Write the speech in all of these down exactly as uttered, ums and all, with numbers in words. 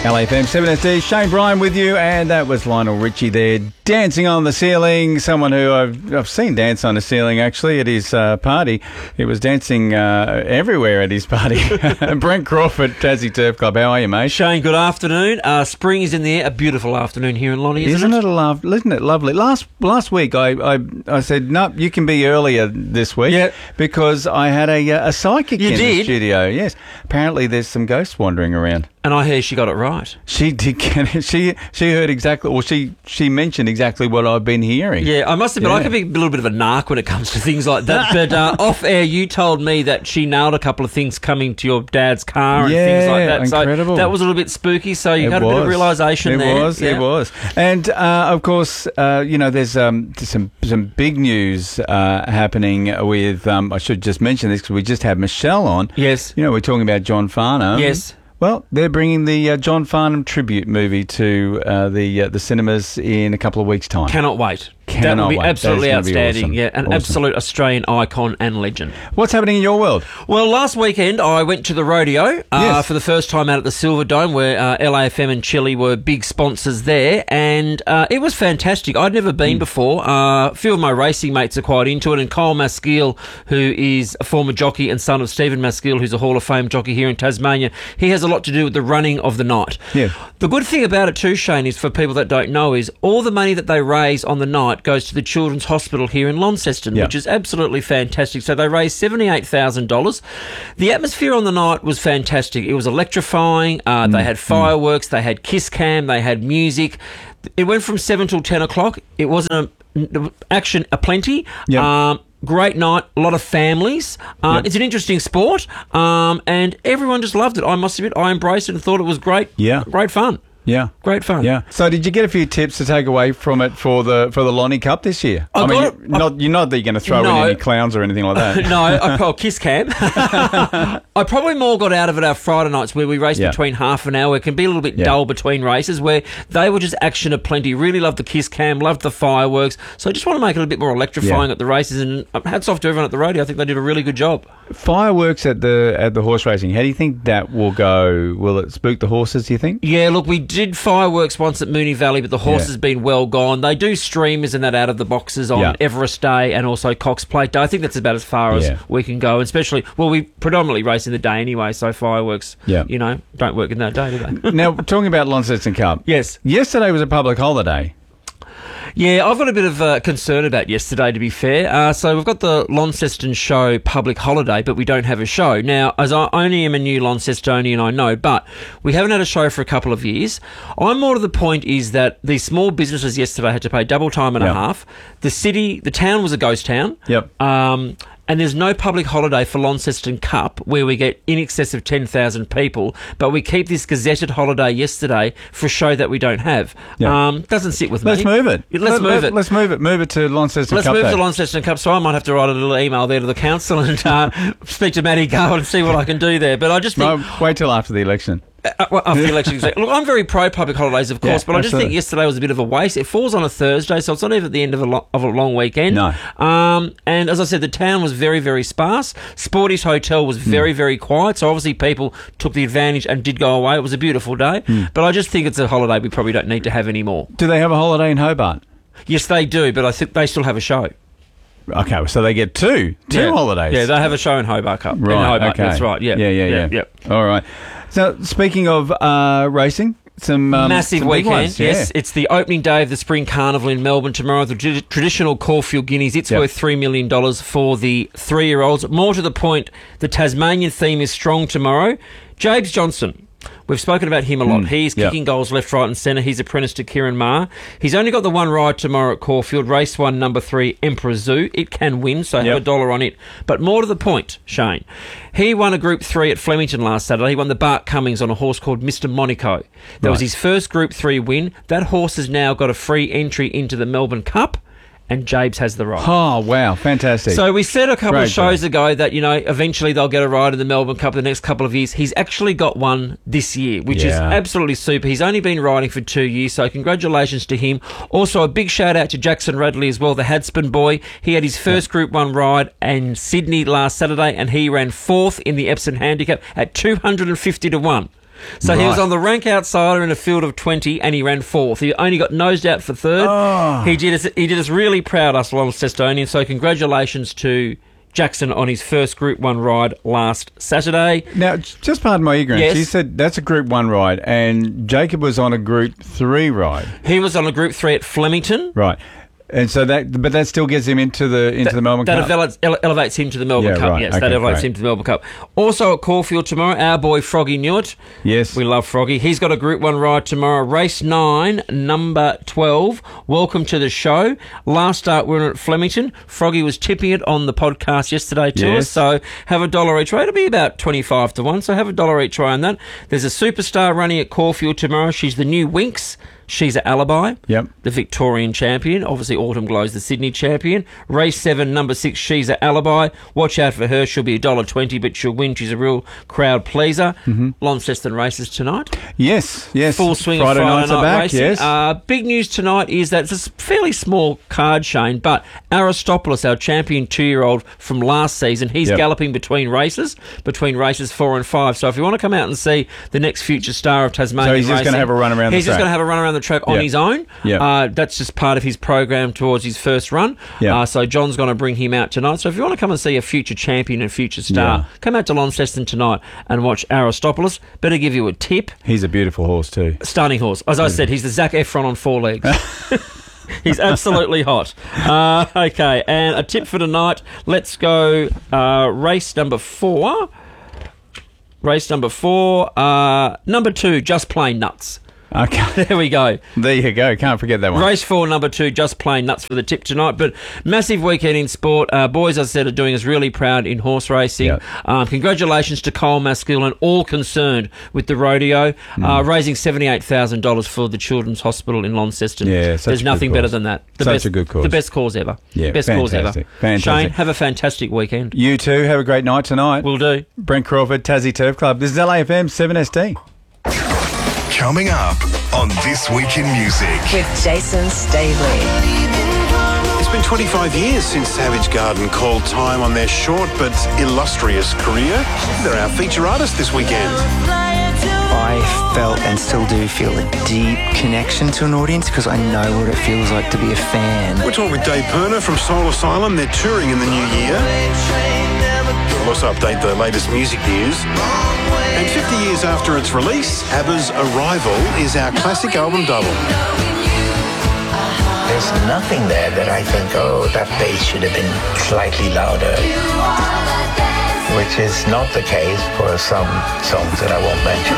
L A F M seven S D, Shane Bryan with you, and that was Lionel Richie there, dancing on the ceiling. Someone who I've, I've seen dance on the ceiling, actually, at his uh, party. He was dancing uh, everywhere at his party. Brent Crawford, Tassie Turf Club. How are you, mate? Shane, good afternoon. Uh, spring is in the air. A beautiful afternoon here in Lonnie, isn't, isn't it? it? A love, isn't it lovely? Last last week, I I, I said, no, you can be earlier this week, yeah. because I had a, a psychic you in did? the studio. Yes. Apparently, there's some ghosts wandering around. And I hear she got it right. She did get it. She she heard exactly, or she she mentioned exactly what I've been hearing. Yeah, I must admit, Yeah. I can be a little bit of a narc when it comes to things like that. But uh, off air, you told me that she nailed a couple of things coming to your dad's car and Yeah, things like that. incredible. So that was a little bit spooky. So you It had a was. bit of realisation it there. Was, yeah. It was, and uh, of course, uh, you know, there's um, some some big news uh, happening with. Um, I should just mention this because we just had Michelle on. Yes. You know, we're talking about John Farnham. Yes. Well, they're bringing the uh, John Farnham tribute movie to uh, the uh, the cinemas in a couple of weeks' time. Cannot wait. Cannot that will be wait. absolutely That is gonna be outstanding. awesome. Yeah, an Awesome. absolute Australian icon and legend. What's happening in your world? Well, last weekend I went to the rodeo uh, Yes. for the first time out at the Silver Dome, where uh, L A F M and Chili were big sponsors there, and uh, it was fantastic. I'd never been mm. before. Uh, a few of my racing mates are quite into it, and Kyle Maskeel, who is a former jockey and son of Stephen Maskeel, who's a Hall of Fame jockey here in Tasmania, he has a lot to do with the running of the night. Yeah. The good thing about it too, Shane, is for people that don't know, is all the money that they raise on the night goes to the Children's Hospital here in Launceston, yeah. which is absolutely fantastic. So they raised seventy-eight thousand dollars. The atmosphere on the night was fantastic. It was electrifying. Uh, mm. They had fireworks. Mm. They had kiss cam. They had music. It went from seven till ten o'clock. It wasn't a, action aplenty. Yep. Um, Great night, a lot of families. Uh, yep. It's an interesting sport, um, and everyone just loved it. I must admit, I embraced it and thought it was great. Yeah. Great fun. Yeah, great fun. Yeah. So, did you get a few tips to take away from it for the for the Lonnie Cup this year? I, I mean, got you, it, not I, you're not that you're going to throw no, in any clowns or anything like that. no, I oh, kiss cam. I probably more got out of it our Friday nights where we raced yeah. between half an hour. It can be a little bit yeah. dull between races, where they were just action aplenty. Really loved the kiss cam, loved the fireworks. So I just want to make it a bit more electrifying yeah. at the races. And hats off to everyone at the rodeo. I think they did a really good job. Fireworks at the at the horse racing. How do you think that will go? Will it spook the horses, do you think? Yeah, look, we did fireworks once at Moonee Valley, but the horse yeah. has been well gone. They do streamers and that out of the boxes on yeah. Everest Day and also Cox Plate Day. I think that's about as far as yeah. we can go, especially, well, we predominantly race in the day anyway, so fireworks, yeah. you know, don't work in that day, do they? Now, talking about Launceston Cup. Yes. Yesterday was a public holiday. Yeah, I've got a bit of uh, concern about yesterday, to be fair. Uh, so we've got the Launceston show public holiday, but we don't have a show. Now, as I only am a new Launcestonian, I know, but we haven't had a show for a couple of years. I'm more to the point is that the small businesses yesterday had to pay double time and yep. a half. The city, the town was a ghost town. Yep. Um... And there's no public holiday for Launceston Cup where we get in excess of ten thousand people, but we keep this gazetted holiday yesterday for a show that we don't have. Yeah. Um, doesn't sit with let's me. Move it. Let's let, move let, it. Let's move it. Move it to Launceston let's Cup. Let's move day. to Launceston Cup. So I might have to write a little email there to the council and uh, speak to Matty Gow and see what I can do there. But I just think... No, wait till after the election. Uh, well, after the election, exactly. Look, I'm very pro public holidays, of course, yeah, but I just absolutely. think yesterday was a bit of a waste. It falls on a Thursday, so it's not even at the end of a, lo- of a long weekend. No. Um, and as I said, the town was very, very sparse. Sporty's Hotel was very, mm. very quiet, so obviously people took the advantage and did go away. It was a beautiful day, mm. but I just think it's a holiday we probably don't need to have anymore. Do they have a holiday in Hobart? Yes, they do, but I think they still have a show. Okay, so they get two, two yeah. holidays. Yeah, they have a show in Hobart Cup. Right, in Hobart. okay. That's right, yeah. Yeah, yeah, yeah. yeah. yeah. All right. So, speaking of uh, racing, some um, massive some weekend. Ones, yeah. Yes, it's the opening day of the Spring Carnival in Melbourne tomorrow. The tra- traditional Caulfield Guineas. It's yep. worth three million dollars for the three-year-olds. More to the point, the Tasmanian theme is strong tomorrow. James Johnson. We've spoken about him a lot. Mm, He's kicking yep. goals left, right and centre. He's apprenticed to Kieran Maher. He's only got the one ride tomorrow at Caulfield. Race one, number three, Emperor Zoo. It can win, so yep. have a dollar on it. But more to the point, Shane. He won a Group three at Flemington last Saturday. He won the Bart Cummings on a horse called Mister Monaco. That right. was his first Group three win. That horse has now got a free entry into the Melbourne Cup. And Jabes has the ride. Oh, wow. Fantastic. So we said a couple Great of shows job. ago that, you know, eventually they'll get a ride in the Melbourne Cup the next couple of years. He's actually got one this year, which yeah. is absolutely super. He's only been riding for two years, so congratulations to him. Also, a big shout out to Jackson Radley as well, the Hadspin boy. He had his first yeah. Group one ride in Sydney last Saturday, and he ran fourth in the Epsom Handicap at two hundred fifty to one. So Right. he was on the rank outsider in a field of twenty, and he ran fourth. He only got nosed out for third. Oh. He did us. He did us really proud, us Launcestonians. So congratulations to Jackson on his first Group One ride last Saturday. Now, just pardon my ignorance. Yes. You said that's a Group One ride, and Jacob was on a Group Three ride. He was on a Group Three at Flemington. Right. And so that, but that still gets him into the into the Melbourne That Cup. elevates, ele- elevates him to the Melbourne Yeah, Cup. right. Yes, Okay, that elevates great. him to the Melbourne Cup. Also at Caulfield tomorrow, our boy Froggy Newitt. Yes. We love Froggy. He's got a Group One ride tomorrow. Race nine, number twelve. Welcome to the show. Last start we were at Flemington. Froggy was tipping it on the podcast yesterday to Yes. us. So have a dollar each way. It'll be about twenty-five to one. So have a dollar each way on that. There's a superstar running at Caulfield tomorrow. She's the new Winx. She's at Alibi, Yep. the Victorian champion. Obviously, Autumn Glow's the Sydney champion. Race seven, number six, She's at Alibi. Watch out for her. She'll be one dollar twenty, but she'll win. She's a real crowd pleaser. Mm-hmm. Launceston races tonight. Yes, yes. Full swing Friday of Friday nights night are back, racing. yes. Uh, big news tonight is that it's a fairly small card, Shane, but Aristopoulos, our champion two-year-old from last season, he's Yep. galloping between races, between races four and five. So if you want to come out and see the next future star of Tasmanian So he's just racing, gonna have a run around the He's just track. going to have a run around the track on Yep. his own. Yep. Uh, that's just part of his program towards his first run. Yep. Uh, so John's going to bring him out tonight. So if you want to come and see a future champion and future star, Yeah. come out to Launceston tonight and watch Aristopoulos. Better give you a tip. He's a beautiful horse too. Stunning horse. As I said, he's the Zac Efron on four legs. He's absolutely hot. Uh, okay, and a tip for tonight. Let's go uh, race number four. Race number four. Uh, number two, Just Plain Nuts. Okay. There we go. There you go. Can't forget that one. Race four, number two, Just Plain Nuts for the tip tonight. But massive weekend in sport. Uh, boys, as I said, are doing us really proud in horse racing. Yep. Um, congratulations to Cole Maskill and all concerned with the rodeo, Mm. uh, raising seventy-eight thousand dollars for the Children's Hospital in Launceston. Yeah, such There's a good nothing cause. better than that. The Such best, a good cause. The best cause ever. Yeah, best cause ever. fantastic, fantastic. Shane, have a fantastic weekend. You too. Have a great night tonight. Will do. Brent Crawford, Tassie Turf Club. This is L A F M seven S D. Coming up on This Week in Music. With Jason Staveley. It's been twenty-five years since Savage Garden called time on their short but illustrious career. They're our feature artist this weekend. I felt and still do feel a deep connection to an audience because I know what it feels like to be a fan. We're talking with Dave Perner from Soul Asylum. They're touring in the new year. We'll also update the latest music news. And fifty years after its release, ABBA's Arrival is our classic album double. There's nothing there that I think, oh, that bass should have been slightly louder. Which is not the case for some songs that I won't mention.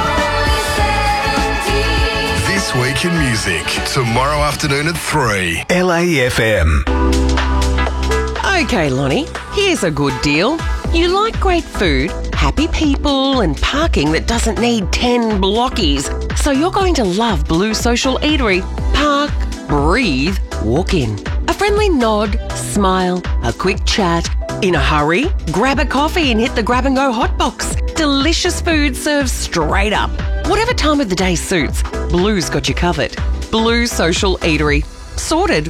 This Week in Music. Tomorrow afternoon at three. L A F M. Okay, Lonnie, here's a good deal. You like great food, happy people, and parking that doesn't need ten blockies. So you're going to love Blue Social Eatery. Park, breathe, walk in. A friendly nod, smile, a quick chat. In a hurry, grab a coffee and hit the grab and go hot box. Delicious food served straight up. Whatever time of the day suits, Blue's got you covered. Blue Social Eatery. Sorted.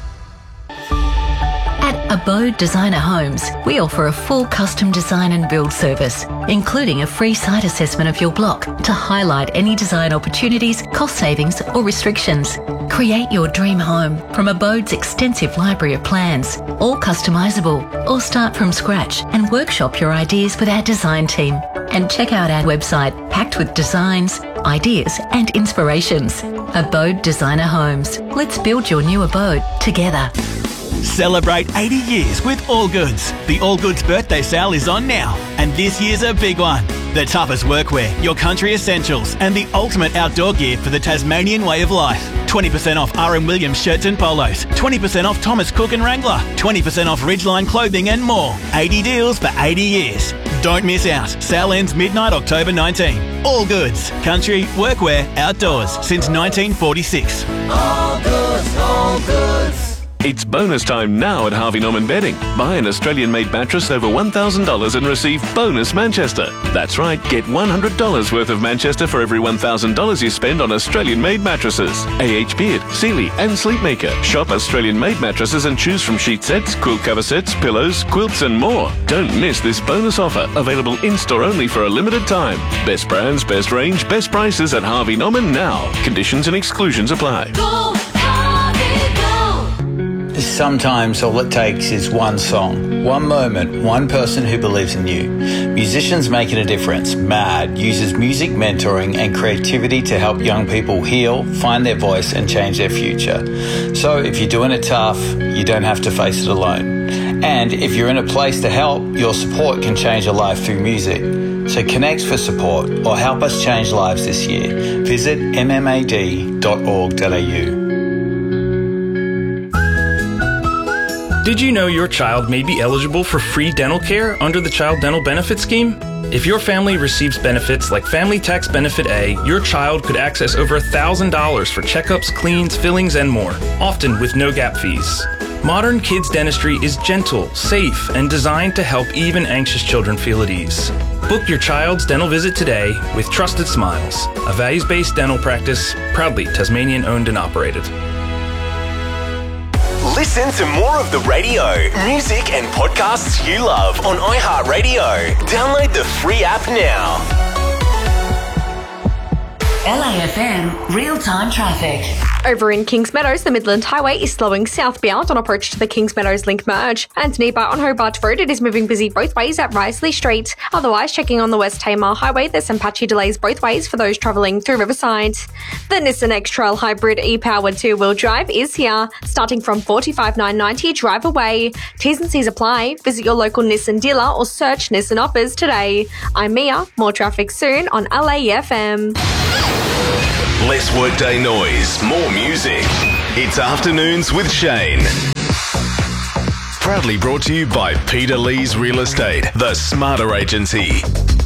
At Abode Designer Homes, we offer a full custom design and build service, including a free site assessment of your block to highlight any design opportunities, cost savings or restrictions. Create your dream home from Abode's extensive library of plans, all customisable, or start from scratch and workshop your ideas with our design team. And check out our website packed with designs, ideas and inspirations. Abode Designer Homes. Let's build your new abode together. Celebrate eighty years with All Goods. The All Goods birthday sale is on now, and this year's a big one. The toughest workwear, your country essentials, and the ultimate outdoor gear for the Tasmanian way of life. twenty percent off R M Williams shirts and polos, twenty percent off Thomas Cook and Wrangler, twenty percent off Ridgeline clothing and more. eighty deals for eighty years. Don't miss out. Sale ends midnight October nineteenth. All Goods. Country, workwear, outdoors since nineteen forty-six. All Goods, All Goods. It's bonus time now at Harvey Norman Bedding. Buy an Australian-made mattress over one thousand dollars and receive bonus Manchester. That's right, get one hundred dollars worth of Manchester for every one thousand dollars you spend on Australian-made mattresses. A H Beard, Sealy and Sleepmaker. Shop Australian-made mattresses and choose from sheet sets, quilt cover sets, pillows, quilts and more. Don't miss this bonus offer, available in-store only for a limited time. Best brands, best range, best prices at Harvey Norman now. Conditions and exclusions apply. Go, Harvey, go. Sometimes all it takes is one song, one moment, one person who believes in you. Musicians Making a Difference, MAD, uses music mentoring and creativity to help young people heal, find their voice and change their future. So if you're doing it tough, you don't have to face it alone. And if you're in a place to help, your support can change a life through music. So connect for support or help us change lives this year. Visit m m a d dot org dot a u. Did you know your child may be eligible for free dental care under the Child Dental Benefit Scheme? If your family receives benefits like Family Tax Benefit A, your child could access over one thousand dollars for checkups, cleans, fillings, and more, often with no gap fees. Modern Kids Dentistry is gentle, safe, and designed to help even anxious children feel at ease. Book your child's dental visit today with Trusted Smiles, a values-based dental practice proudly Tasmanian owned and operated. Listen to more of the radio, music and podcasts you love on iHeartRadio. Download the free app now. L A F M real-time traffic. Over in Kings Meadows, the Midland Highway is slowing southbound on approach to the Kings Meadows Link merge. And nearby on Hobart Road, it is moving busy both ways at Risley Street. Otherwise, checking on the West Tamar Highway, there's some patchy delays both ways for those travelling through Riverside. The Nissan X-Trail Hybrid e-powered two-wheel drive is here, starting from forty-five thousand nine hundred ninety dollars drive away. T's and C's apply. Visit your local Nissan dealer or search Nissan offers today. I'm Mia. More traffic soon on L A F M. Less workday noise, more music. It's Afternoons with Shane. Proudly brought to you by Peter Lee's Real Estate, the smarter agency.